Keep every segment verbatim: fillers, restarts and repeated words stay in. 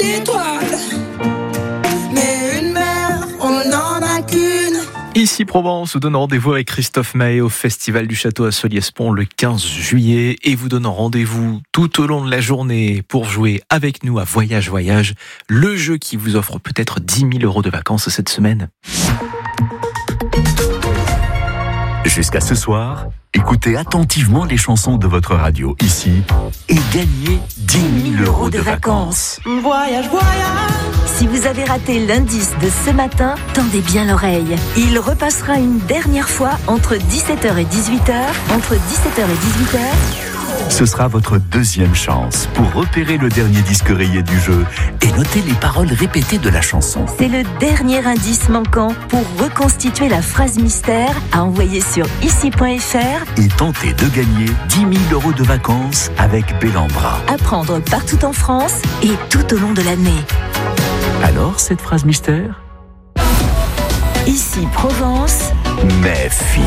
d'étoiles. Mais une mer, on n'en a qu'une. Ici Provence vous donne rendez-vous avec Christophe Mahé au Festival du Château à Solliès-Pont le quinze juillet et vous donne rendez-vous tout au long de la journée pour jouer avec nous à Voyage Voyage, le jeu qui vous offre peut-être dix mille euros de vacances cette semaine. Jusqu'à ce soir, écoutez attentivement les chansons de votre radio ici et gagnez dix mille euros de vacances. Voyage, voyage. Si vous avez raté l'indice de ce matin, tendez bien l'oreille. Il repassera une dernière fois entre dix-sept heures et dix-huit heures. Entre dix-sept heures et dix-huit heures. Ce sera votre deuxième chance pour repérer le dernier disque rayé du jeu et noter les paroles répétées de la chanson. C'est le dernier indice manquant pour reconstituer la phrase mystère à envoyer sur ici point f r et tenter de gagner dix mille euros de vacances avec Bellambra. à prendre partout en France et tout au long de l'année. Alors, cette phrase mystère ? Ici Provence. Méfie.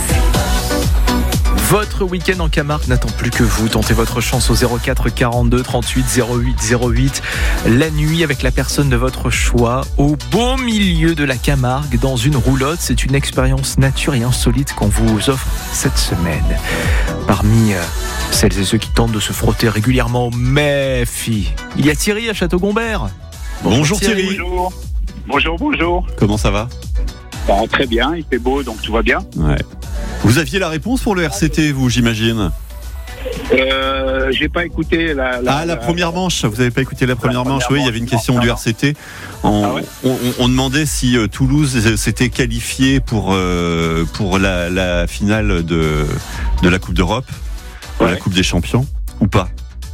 Votre week-end en Camargue n'attend plus que vous. Tentez votre chance au zéro quatre quarante-deux trente-huit zéro huit zéro huit. La nuit avec la personne de votre choix, au beau milieu de la Camargue, dans une roulotte. C'est une expérience nature et insolite qu'on vous offre cette semaine. Parmi euh, celles et ceux qui tentent de se frotter régulièrement au Méfie, il y a Thierry à Château-Gombert. Bonjour, bonjour Thierry. Bonjour. Bonjour, bonjour. Comment ça va ? Bon, très bien, il fait beau, donc tout va bien. Ouais. Vous aviez la réponse pour le R C T, vous, j'imagine ? Euh, j'ai pas écouté la... la ah, la, la première manche, vous n'avez pas écté la première, la première manche, manche, oui, il y avait une question non, du non. R C T. On, ah ouais on, on demandait si euh, Toulouse s'était qualifié pour, euh, pour la, la finale de, de la Coupe d'Europe, de ouais. la Coupe des Champions, ou pas ?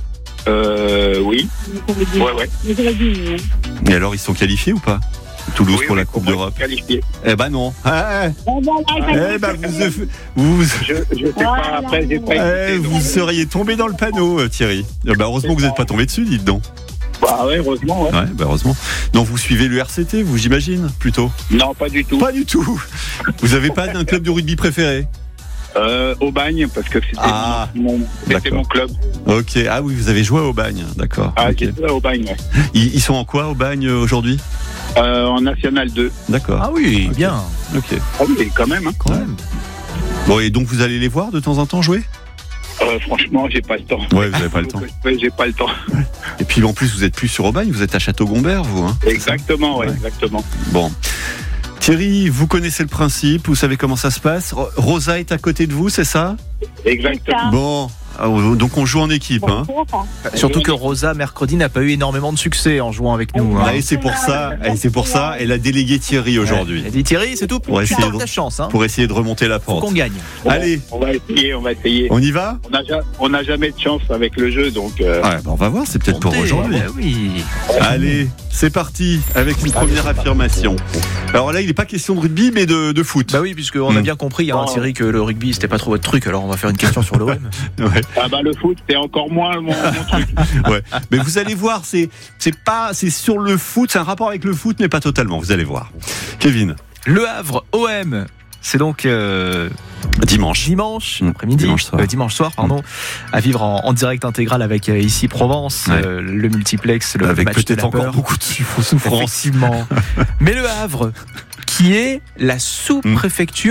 Euh, oui. Ouais, ouais. Et alors, ils sont qualifiés ou pas ? Toulouse oui, pour oui, la Coupe d'Europe. Qualifié. Eh ben non. Ah, eh ben vous, vous, je, je sais pas. Après, j'ai pas eh, écouté, vous donc... seriez tombé dans le panneau, Thierry. Eh ben heureusement que vous n'êtes pas tombé dessus, dites donc. Bah ouais, heureusement. Ouais. Ouais, bah heureusement. Donc vous suivez le R C T, vous, j'imagine, plutôt ? Non, pas du tout. Pas du tout. Vous n'avez pas d'un club de rugby préféré ? Euh, Aubagne, parce que c'était, ah, mon, c'était mon club. Ok. Ah oui, vous avez joué à Aubagne, d'accord. Ah, okay. j'ai joué à Aubagne, ouais. Ils, ils sont en quoi, Aubagne, aujourd'hui ? Euh, en National deux. D'accord. Ah oui, okay. bien. Ok. Ah oui, quand même. Hein. Quand même. Bon, et donc vous allez les voir de temps en temps jouer ? euh, Franchement, j'ai pas le temps. Ouais, vous n'avez pas le temps. Ouais, j'ai pas le temps. Et puis en plus, vous êtes plus sur Aubagne, vous êtes à Château-Gombert, vous. Hein, exactement, ouais, ouais, exactement. Bon. Thierry, vous connaissez le principe, vous savez comment ça se passe. Rosa est à côté de vous, c'est ça ? Exactement. Bon. Donc on joue en équipe, hein. Surtout que Rosa mercredi n'a pas eu énormément de succès en jouant avec nous. Hein. Ah, et c'est pour ça, et c'est pour ça, elle a délégué Thierry aujourd'hui. Ouais. Elle a dit Thierry, c'est tout. Pour tu tentes de, ta chance, hein. Pour essayer de remonter la pente. Faut qu'on gagne. Bon, allez, on va essayer, on va essayer. On y va ? On n'a jamais de chance avec le jeu, donc. Euh... Ouais, bah on va voir, c'est peut-être Montez, pour aujourd'hui. Bah oui. Allez, c'est parti avec une première affirmation. Alors là, il n'est pas question de rugby, mais de, de foot. Bah oui, puisqu'on mmh. a bien compris, hein, Thierry, que le rugby c'était pas trop votre truc. Alors on va faire une question sur l'O M. Ouais. Ah bah le foot. C'est encore moins mon, mon truc. Ouais. Mais vous allez voir, c'est c'est pas c'est sur le foot, c'est un rapport avec le foot, mais pas totalement. Vous allez voir. Kevin. Le Havre O M. C'est donc euh, dimanche. Dimanche mmh. après-midi. Dimanche soir. Euh, dimanche soir, pardon. Mmh. À vivre en, en direct intégral avec euh, ici Provence, ouais. euh, le multiplex, le avec match peut-être de la encore peur. beaucoup de souffrance. Effectivement. Mais le Havre, qui est la sous-préfecture